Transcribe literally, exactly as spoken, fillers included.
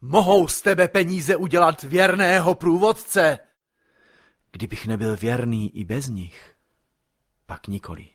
Mohou z tebe peníze udělat věrného průvodce. Kdybych nebyl věrný i bez nich, pak nikoli.